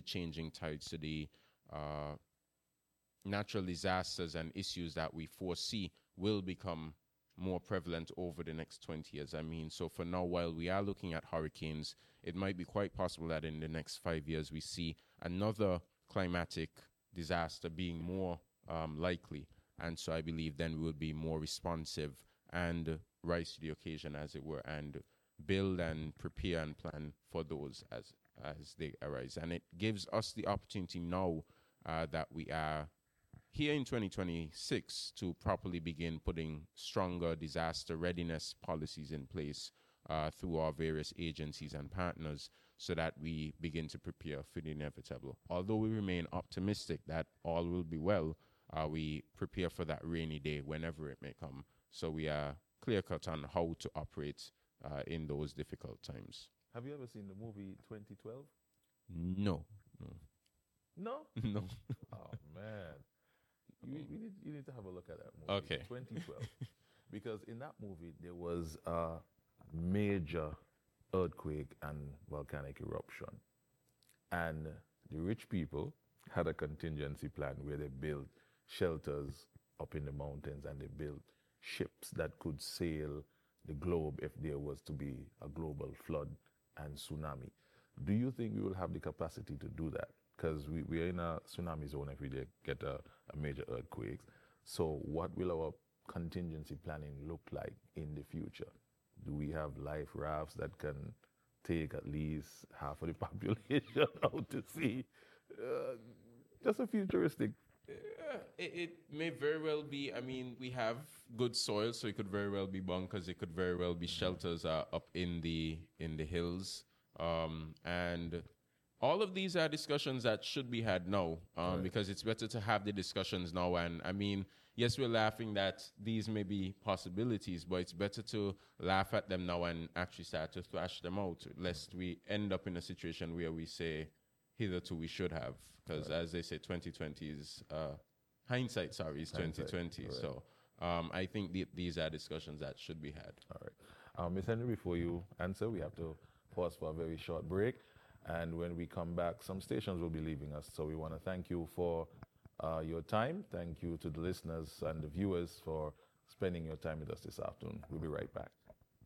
changing tides, to the natural disasters and issues that we foresee will become more prevalent over the next 20 years. I mean, so for now, while we are looking at hurricanes, it might be quite possible that in the next 5 years we see another climatic disaster being more likely. And so I believe then we will be more responsive and rise to the occasion, as it were, and build and prepare and plan for those as they arise. And it gives us the opportunity now that we are here in 2026 to properly begin putting stronger disaster readiness policies in place through our various agencies and partners, so that we begin to prepare for the inevitable. Although we remain optimistic that all will be well, we prepare for that rainy day whenever it may come. So we are clear-cut on how to operate in those difficult times. Have you ever seen the movie 2012? No. No? No. Oh, man. You need to have a look at that movie. Okay. 2012. Because in that movie, there was a major earthquake and volcanic eruption. And the rich people had a contingency plan where they built shelters up in the mountains, and they built ships that could sail the globe if there was to be a global flood and tsunami. Do you think we will have the capacity to do that? Because we are in a tsunami zone if we get a major earthquake. So what will our contingency planning look like in the future? Do we have life rafts that can take at least half of the population out to sea? Just a futuristic. It may very well be. I mean, we have good soil, so it could very well be bunkers. It could very well be shelters up in the hills, and all of these are discussions that should be had now, right, because it's better to have the discussions now. And I mean, yes, we're laughing that these may be possibilities, but it's better to laugh at them now and actually start to thrash them out, lest we end up in a situation where we say, hitherto we should have, because as they say, 2020 is hindsight. Is 2020. Right. So I think these are discussions that should be had. All right, Ms. Henry, before you answer, we have to pause for a very short break. And when we come back, some stations will be leaving us. So we want to thank you for your time. Thank you to the listeners and the viewers for spending your time with us this afternoon. We'll be right back.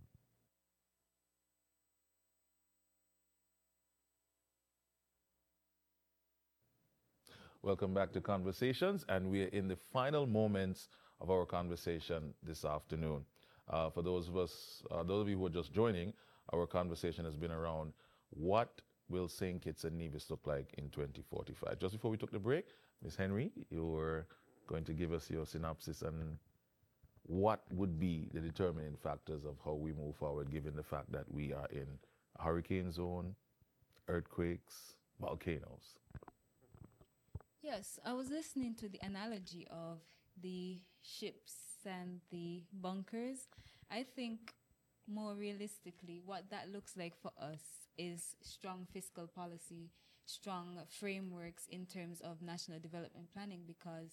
Welcome back to Conversations, and we're in the final moments of our conversation this afternoon. For those of you who are just joining, our conversation has been around what will St. Kitts and Nevis look like in 2045. Just before we took the break, Ms. Henry, you were going to give us your synopsis and what would be the determining factors of how we move forward, given the fact that we are in a hurricane zone, earthquakes, volcanoes. Yes, I was listening to the analogy of the ships and the bunkers. I think more realistically, what that looks like for us is strong fiscal policy, strong frameworks in terms of national development planning, because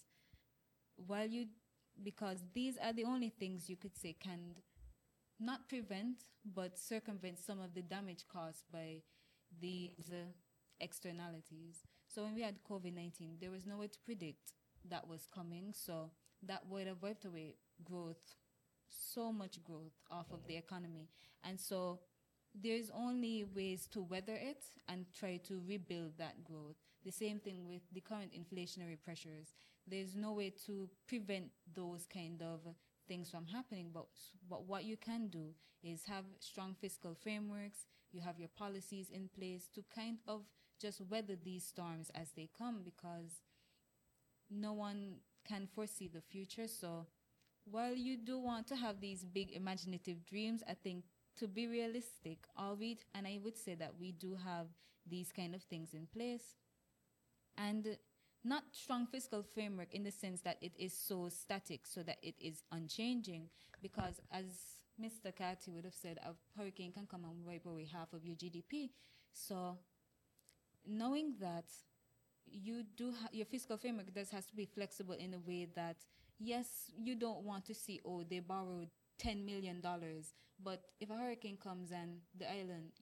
these are the only things you could say can not prevent but circumvent some of the damage caused by these externalities. So when we had COVID-19, there was no way to predict that was coming, so that would have wiped away growth, so much growth off of the economy. And so there's only ways to weather it and try to rebuild that growth. The same thing with the current inflationary pressures. There's no way to prevent those kind of things from happening, but what you can do is have strong fiscal frameworks. You have your policies in place to kind of just weather these storms as they come, because no one can foresee the future. So while you do want to have these big imaginative dreams, I think to be realistic, and I would say that we do have these kind of things in place, and not strong fiscal framework in the sense that it is so static, so that it is unchanging, because as Mr. Carty would have said, a hurricane can come and wipe away half of your GDP. So knowing that you do your fiscal framework has to be flexible in a way that, yes, you don't want to see, they borrowed $10 million, but if a hurricane comes and the island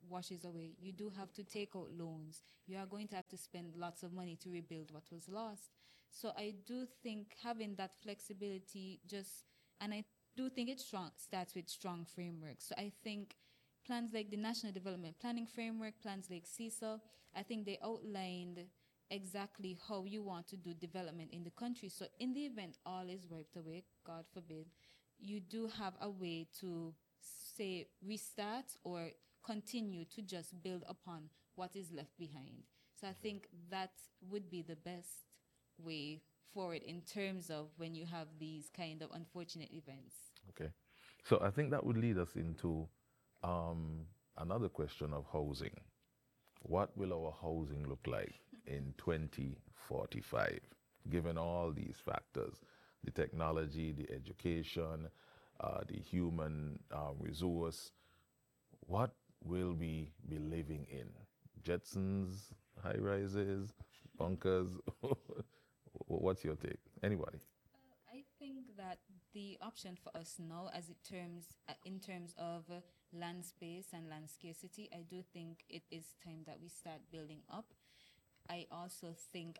washes away. You do have to take out loans. You are going to have to spend lots of money to rebuild what was lost. So I do think having that flexibility and I do think it starts with strong frameworks. So I think plans like the National Development Planning Framework, plans like CESA, I think they outlined exactly how you want to do development in the country. So in the event all is wiped away, God forbid, you do have a way to say restart or continue to just build upon what is left behind. So I think that would be the best way forward in terms of when you have these kind of unfortunate events. Okay. So I think that would lead us into another question of housing. What will our housing look like in 2045, given all these factors, the technology, the education, the human resource? What will we be living in? Jetsons, high rises, bunkers? What's your take? Anybody? I think that the option for us now, in terms of land space and land scarcity, I do think it is time that we start building up. I also think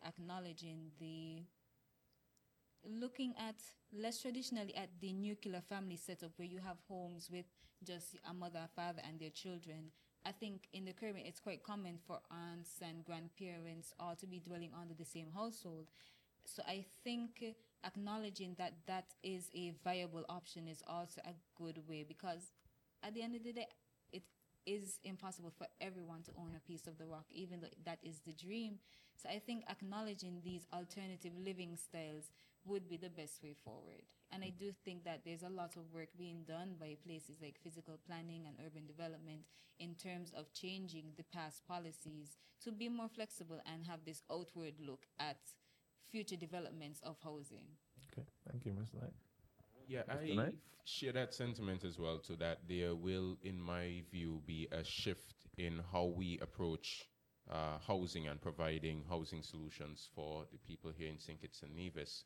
looking at less traditionally at the nuclear family setup where you have homes with just a mother, a father, and their children. I think in the Caribbean it's quite common for aunts and grandparents all to be dwelling under the same household. So I think acknowledging that that is a viable option is also a good way, because at the end of the day, it is impossible for everyone to own a piece of the rock, even though that is the dream. So I think acknowledging these alternative living styles would be the best way forward. And I do think that there's a lot of work being done by places like physical planning and urban development in terms of changing the past policies to be more flexible and have this outward look at future developments of housing. Okay, thank you, Mr. Knight. Yeah, Mr. I Knight? share that sentiment as well, so that there will, in my view, be a shift in how we approach housing and providing housing solutions for the people here in St. Kitts and Nevis.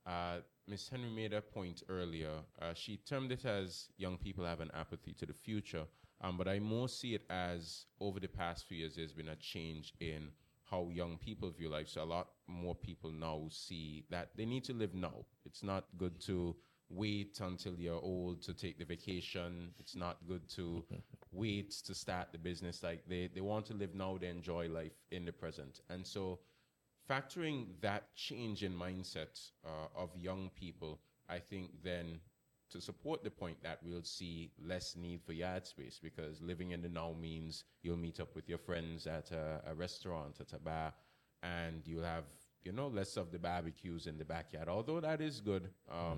Ms. Henry made a point earlier. She termed it as young people have an apathy to the future, but I more see it as over the past few years there's been a change in how young people view life. So a lot more people now see that they need to live now. It's not good to wait until you're old to take the vacation. It's not good to wait to start the business. Like they want to live now, they enjoy life in the present. And so factoring that change in mindset of young people, I think then to support the point that we'll see less need for yard space, because living in the now means you'll meet up with your friends at a restaurant, at a bar, and you'll have, less of the barbecues in the backyard. Although that is good,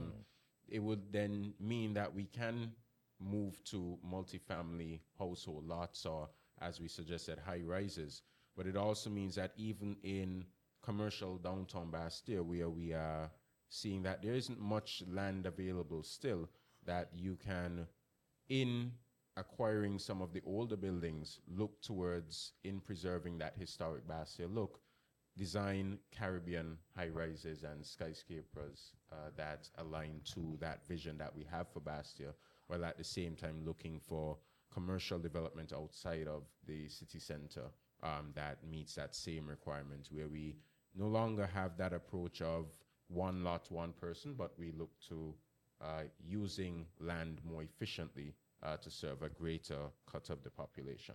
it would then mean that we can move to multifamily household lots, or as we suggested, high rises. But it also means that even in commercial downtown Bastille, where we are seeing that there isn't much land available still, that you can, in acquiring some of the older buildings, look towards in preserving that historic Bastille look, design Caribbean high-rises and skyscrapers that align to that vision that we have for Bastille, while at the same time looking for commercial development outside of the city center that meets that same requirement, where we no longer have that approach of one lot, one person, but we look to using land more efficiently to serve a greater cut of the population.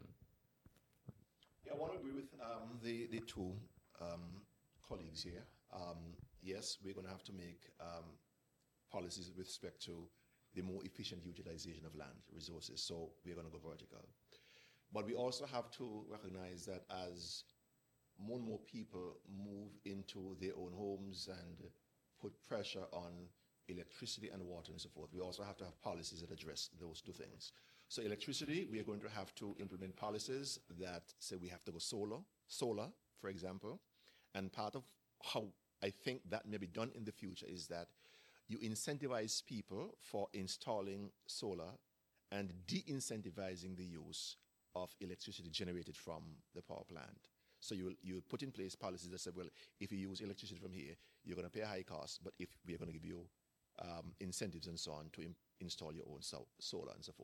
Yeah, I want to agree with the two colleagues here. Yes, we're going to have to make policies with respect to the more efficient utilization of land resources, so we're going to go vertical. But we also have to recognize that as more and more people move into their own homes and put pressure on electricity and water and so forth, we also have to have policies that address those two things. So electricity, we are going to have to implement policies that say we have to go solar, for example. And part of how I think that may be done in the future is that you incentivize people for installing solar and de-incentivizing the use of electricity generated from the power plant. So you put in place policies that say, well, if you use electricity from here, you're going to pay a high cost, but if we are going to give you incentives and so on to install your own solar and so forth.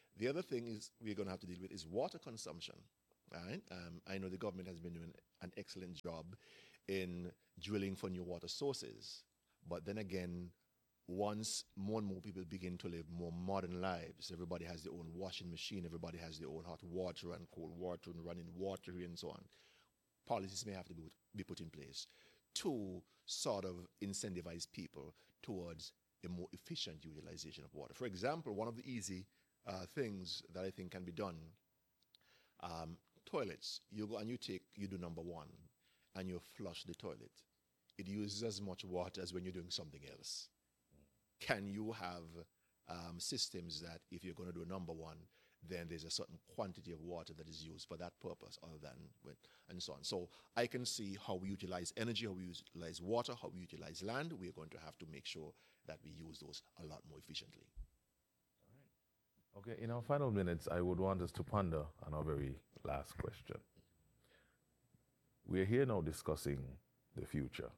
The other thing is we're going to have to deal with is water consumption. Right? I know the government has been doing an excellent job in drilling for new water sources. But then again, once more and more people begin to live more modern lives, everybody has their own washing machine, everybody has their own hot water and cold water and running water and so on. Policies may have to be put in place to sort of incentivize people towards a more efficient utilization of water. For example, one of the easy things that I think can be done, toilets. You go and you do number one, and you flush the toilet. It uses as much water as when you're doing something else. Can you have systems that if you're going to do number one, then there's a certain quantity of water that is used for that purpose other than with, and so on. So I can see how we utilize energy, how we utilize water, how we utilize land. We're going to have to make sure that we use those a lot more efficiently. Okay, in our final minutes, I would want us to ponder on our very last question. We're here now discussing the future.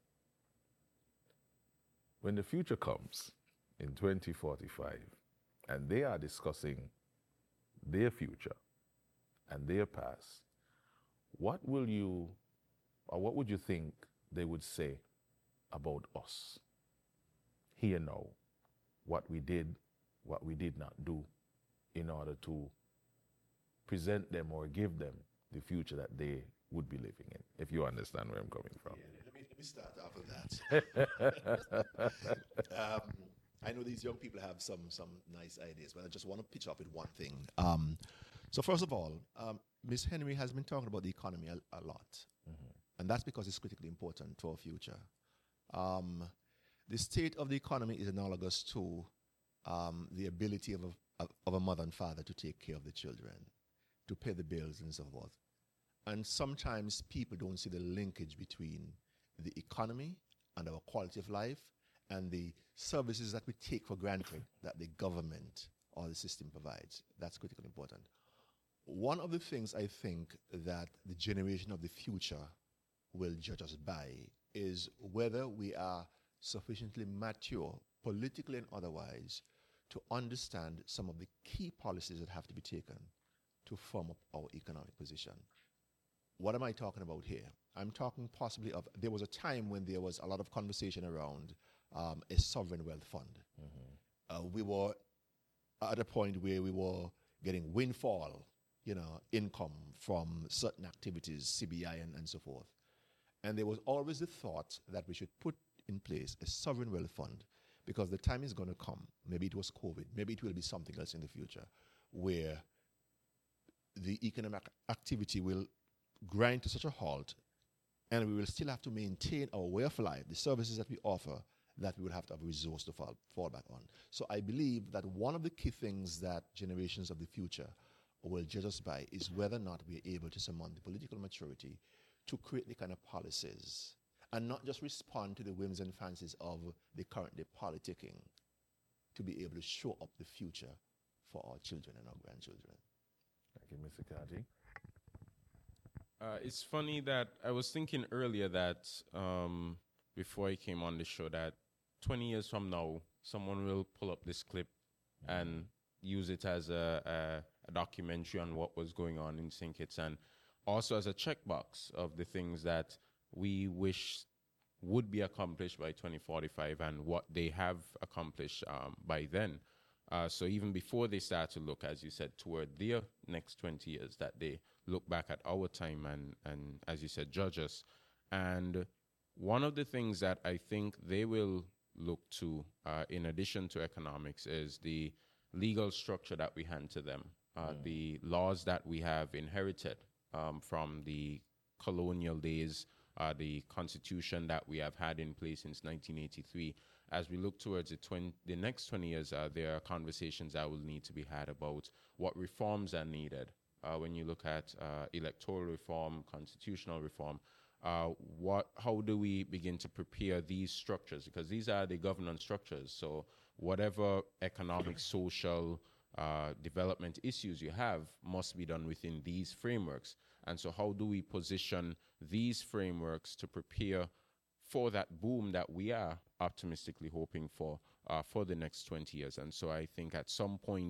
When the future comes in 2045, and they are discussing their future and their past, what would you think they would say about us here now, what we did not do in order to present them or give them the future that they would be living in, if you understand where I'm coming from. Yeah, let me start off with that. I know these young people have some nice ideas, but I just want to pitch up with one thing. So first of all, Ms. Henry has been talking about the economy a lot, and that's because it's critically important to our future. The state of the economy is analogous to the ability of a mother and father to take care of the children, to pay the bills and so forth. And sometimes people don't see the linkage between the economy and our quality of life and the services that we take for granted that the government or the system provides. That's critically important. One of the things I think that the generation of the future will judge us by is whether we are sufficiently mature, politically and otherwise, to understand some of the key policies that have to be taken to firm up our economic position. What am I talking about here? I'm talking possibly of, there was a time when there was a lot of conversation around a sovereign wealth fund. We were at a point where we were getting windfall, income from certain activities, CBI and so forth. And there was always the thought that we should put in place a sovereign wealth fund because the time is going to come, maybe it was COVID, maybe it will be something else in the future, where the economic activity will grind to such a halt and we will still have to maintain our way of life, the services that we offer, that we will have to have a resource to fall back on. So I believe that one of the key things that generations of the future will judge us by is whether or not we are able to summon the political maturity to create the kind of policies and not just respond to the whims and fancies of the current day politicking, to be able to show up the future for our children and our grandchildren. Thank you, Mr. Kaji. It's funny that I was thinking earlier that before I came on the show that 20 years from now, someone will pull up this clip and use it as a documentary on what was going on in St. Kitts, and also as a checkbox of the things that we wish would be accomplished by 2045 and what they have accomplished by then. So even before they start to look, as you said, toward their next 20 years, that they look back at our time and as you said, judge us. And one of the things that I think they will look to, in addition to economics, is the legal structure that we hand to them, the laws that we have inherited from the colonial days, the constitution that we have had in place since 1983. As we look towards the next 20 years, there are conversations that will need to be had about what reforms are needed. When you look at electoral reform, constitutional reform, how do we begin to prepare these structures? Because these are the governance structures. So whatever economic, social, development issues you have must be done within these frameworks. And so how do we position these frameworks to prepare for that boom that we are optimistically hoping for the next 20 years? And so I think at some point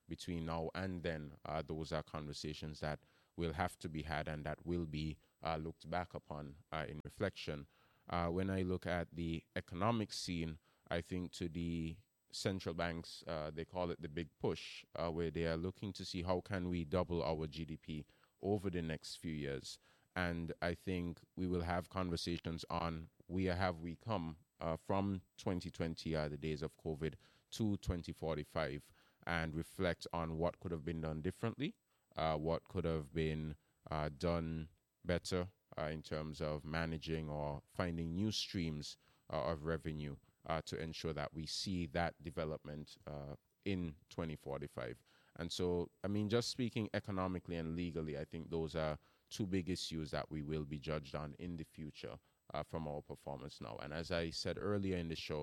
between now and then, those are conversations that will have to be had and that will be looked back upon in reflection. When I look at the economic scene, I think to the central banks, they call it the big push, where they are looking to see how can we double our GDP over the next few years. And I think we will have conversations on where have we come from 2020, the days of COVID, to 2045, and reflect on what could have been done differently, what could have been done better in terms of managing or finding new streams of revenue to ensure that we see that development in 2045. And so, I mean, just speaking economically and legally, I think those are two big issues that we will be judged on in the future from our performance now. And as I said earlier in the show,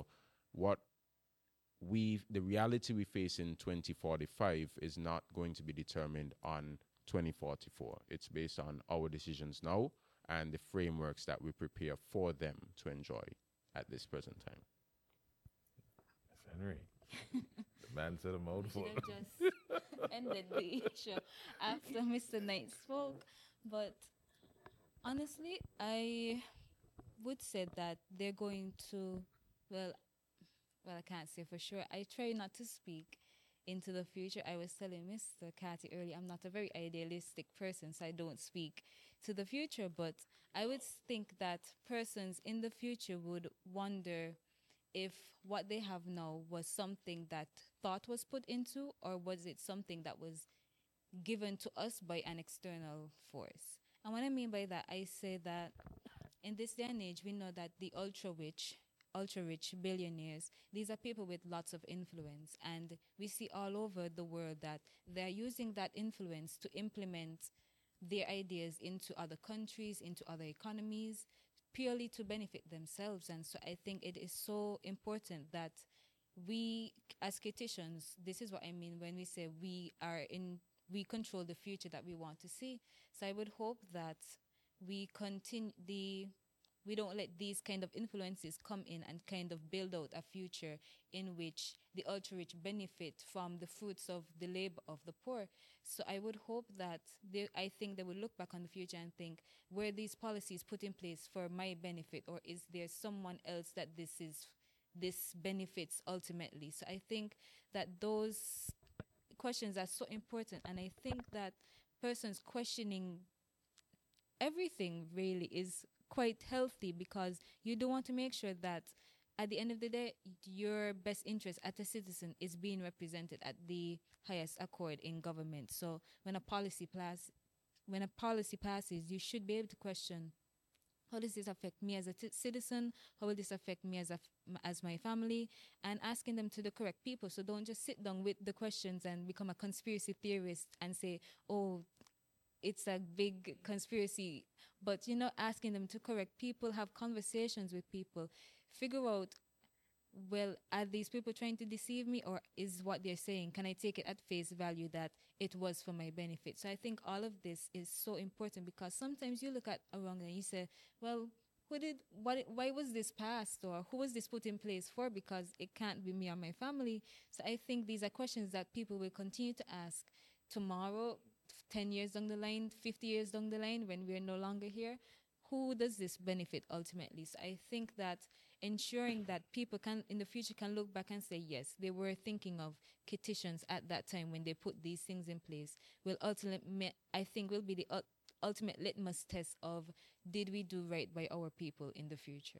the reality we face in 2045 is not going to be determined on 2044. It's based on our decisions now and the frameworks that we prepare for them to enjoy at this present time. Yes, Henry. The man said a mouthful. Should have just ended the show after Mr. Knight spoke. But honestly, I would say that they're going to, well, I can't say for sure. I try not to speak into the future. I was telling Mr. Cathy earlier, I'm not a very idealistic person, so I don't speak to the future. But I would think that persons in the future would wonder if what they have now was something that thought was put into, or was it something that was given to us by an external force. And what I mean by that, I say that in this day and age, we know that the ultra-rich billionaires, these are people with lots of influence. And we see all over the world that they're using that influence to implement their ideas into other countries, into other economies, purely to benefit themselves. And so I think it is so important that we, as Kititians, this is what I mean when we say we control the future that we want to see. So I would hope that we don't let these kind of influences come in and kind of build out a future in which the ultra-rich benefit from the fruits of the labor of the poor. So I would hope that I think they will look back on the future and think, were these policies put in place for my benefit, or is there someone else that this benefits ultimately? So I think that those questions are so important, and I think that persons questioning everything really is quite healthy, because you do want to make sure that at the end of the day, your best interest as a citizen is being represented at the highest accord in government. So when a policy passes, you should be able to question, how does this affect me as a citizen? How will this affect me as my family? And asking them to the correct people. So don't just sit down with the questions and become a conspiracy theorist and say, oh, it's a big conspiracy. But, asking them to correct people, have conversations with people, figure out, well, are these people trying to deceive me, or is what they're saying, can I take it at face value that it was for my benefit? So I think all of this is so important, because sometimes you look at around and you say, well, why was this passed, or who was this put in place for? Because it can't be me or my family. So I think these are questions that people will continue to ask tomorrow, 10 years down the line, 50 years down the line, when we're no longer here. Who does this benefit ultimately? So I think that ensuring that people can, in the future, can look back and say, yes, they were thinking of Kititians at that time when they put these things in place, will ultimately, I think, will be the ultimate litmus test of, did we do right by our people in the future?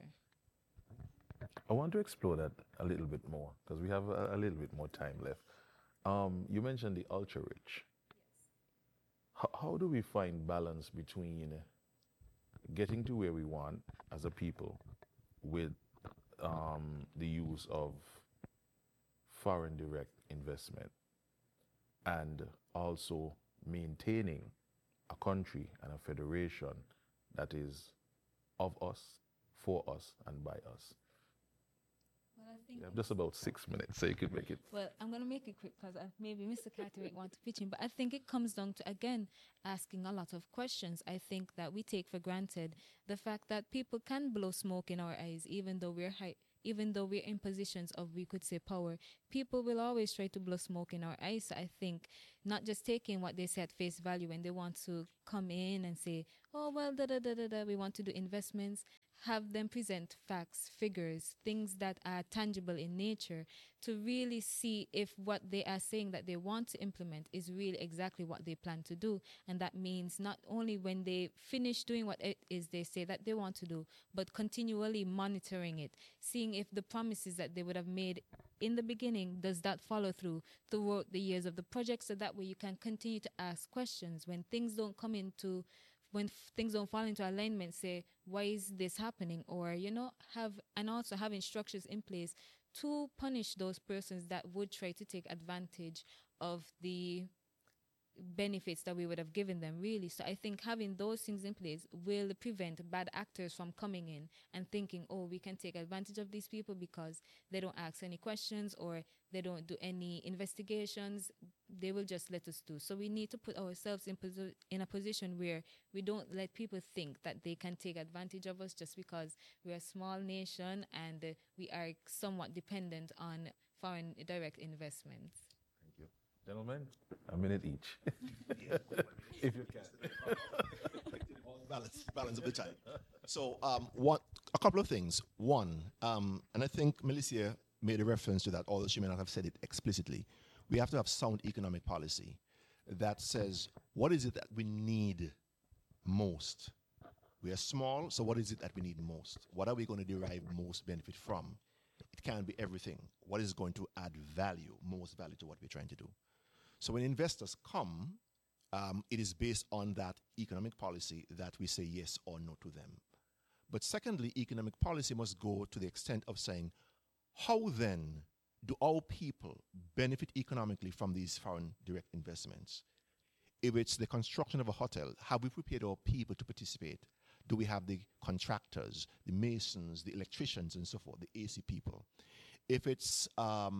I want to explore that a little bit more, because we have a little bit more time left. You mentioned the ultra-rich. Yes. How do we find balance between getting to where we want as a people with the use of foreign direct investment, and also maintaining a country and a federation that is of us, for us, and by us? Well, I think you have just about 6 minutes, so you can make it. Well, I'm going to make it quick, because maybe Mr. Cathy might want to pitch in. But I think it comes down to, again, asking a lot of questions. I think that we take for granted the fact that people can blow smoke in our eyes, even though we're in positions of, we could say, power. people will always try to blow smoke in our eyes. So I think not just taking what they say at face value when they want to come in and say, oh, well, we want to do investments. Have them present facts, figures, things that are tangible in nature to really see if what they are saying that they want to implement is really exactly what they plan to do. And that means not only when they finish doing what it is they say that they want to do, but continually monitoring it, seeing if the promises that they would have made in the beginning, does that follow through throughout the years of the project, so that way you can continue to ask questions when things don't come into when things don't fall into alignment. Say, why is this happening? Or also having structures in place to punish those persons that would try to take advantage of the benefits that we would have given them, really. So I think having those things in place will prevent bad actors from coming in and thinking, oh, we can take advantage of these people because they don't ask any questions or they don't do any investigations. They will just let us do. So we need to put ourselves in a position where we don't let people think that they can take advantage of us just because we're a small nation and we are somewhat dependent on foreign direct investments. Thank you. Gentlemen, a minute each. If you can. Balance of the time. So, a couple of things. One, and I think Melissa made a reference to that, although she may not have said it explicitly. We have to have sound economic policy that says, what is it that we need most? We are small, so what is it that we need most? What are we going to derive most benefit from? It can't be everything. What is going to add value, most value to what we're trying to do? So when investors come, it is based on that economic policy that we say yes or no to them. But secondly, economic policy must go to the extent of saying, how then do our people benefit economically from these foreign direct investments? If it's the construction of a hotel, have we prepared our people to participate? Do we have the contractors, the masons, the electricians, and so forth, the AC people? If it's,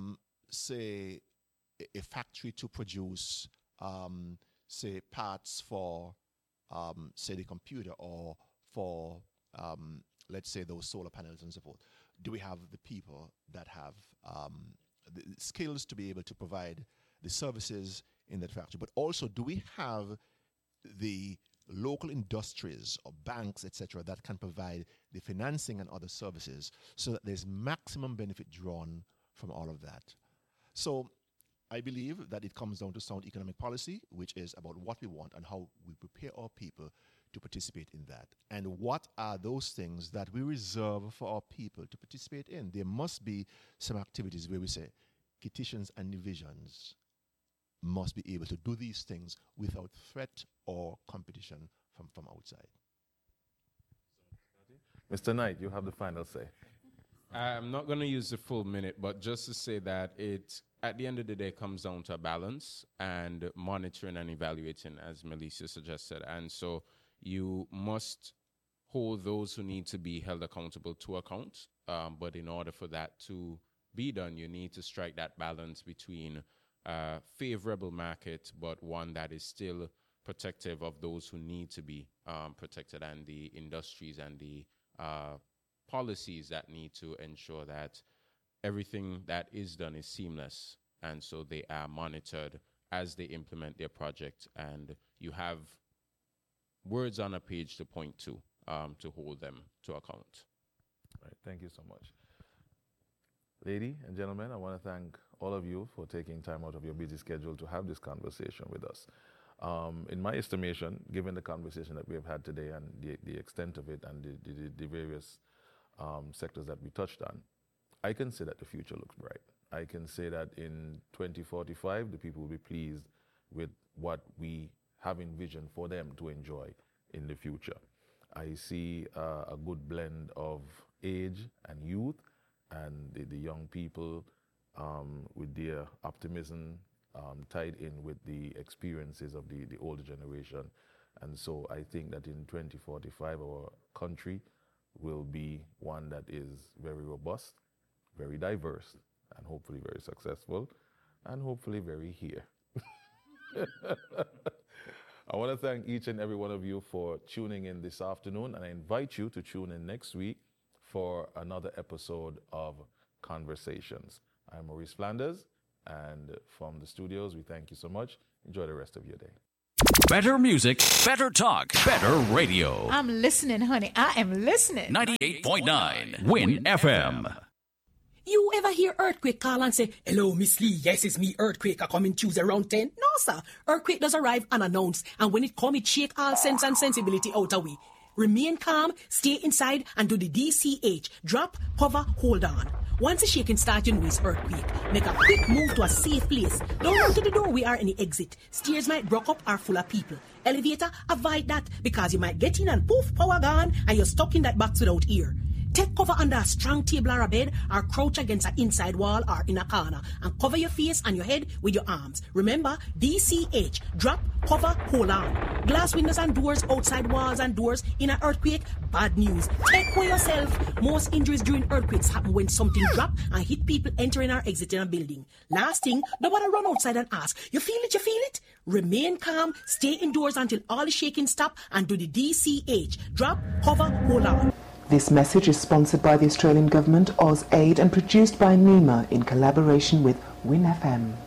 say, a factory to produce, say, parts for, say, the computer or for, let's say, those solar panels and so forth, do we have the people that have the skills to be able to provide the services in that factory? But also, do we have the local industries or banks, etc., that can provide the financing and other services so that there's maximum benefit drawn from all of that? So I believe that it comes down to sound economic policy, which is about what we want and how we prepare our people to participate in that. And what are those things that we reserve for our people to participate in? There must be some activities where we say, Kittitians and divisions must be able to do these things without threat or competition from outside. Mr. Knight, you have the final say. I'm not going to use the full minute, but just to say that it, at the end of the day, comes down to a balance and monitoring and evaluating, as Melissa suggested. And so you must hold those who need to be held accountable to account. But in order for that to be done, you need to strike that balance between a favorable market, but one that is still protective of those who need to be protected, and the industries and the policies that need to ensure that everything that is done is seamless, and so they are monitored as they implement their project, and you have words on a page to point to hold them to account. Right, thank you so much. Lady and gentlemen, I want to thank all of you for taking time out of your busy schedule to have this conversation with us. In my estimation, given the conversation that we have had today and the extent of it and the various sectors that we touched on, I can say that the future looks bright. I can say that in 2045, the people will be pleased with what we have envisioned for them to enjoy in the future. I see a good blend of age and youth, and the young people with their optimism tied in with the experiences of the older generation. And so I think that in 2045, our country will be one that is very robust, very diverse, and hopefully very successful, and hopefully very here. I want to thank each and every one of you for tuning in this afternoon, and I invite you to tune in next week for another episode of Conversations. I'm Maurice Flanders, and from the studios, we thank you so much. Enjoy the rest of your day. Better music, better talk, better radio. I'm listening, honey. I am listening. 98.9 Win FM. You ever hear Earthquake call and say, "Hello, Miss Lee, yes, it's me, Earthquake, I come in Tuesday around 10? No, sir. Earthquake does arrive unannounced, and when it come, it shake all sense and sensibility out of we. Remain calm, stay inside, and do the DCH. Drop, cover, hold on. Once the shaking starts, you know it's earthquake. Make a quick move to a safe place. Don't run to the door, we are in the exit. Stairs might block up or full of people. Elevator, avoid that, because you might get in and poof, power gone, and you're stuck in that box without ear. Take cover under a strong table or a bed, or crouch against an inside wall or in a corner, and cover your face and your head with your arms. Remember, DCH, drop, cover, hold on. Glass windows and doors, outside walls and doors in an earthquake, bad news. Take care yourself. Most injuries during earthquakes happen when something drop and hit people entering or exiting a building. Last thing, don't want to run outside and ask, you feel it, you feel it? Remain calm, stay indoors until all the shaking stop, and do the DCH, drop, cover, hold on. This message is sponsored by the Australian Government, AusAid, and produced by NEMA in collaboration with Win FM.